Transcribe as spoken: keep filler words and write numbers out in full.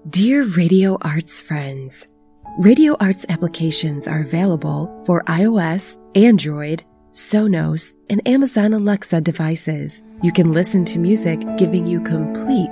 Dear Radio Arts friends, Radio Arts applications are available for iOS, Android, Sonos, and Amazon Alexa devices. You can listen to music giving you complete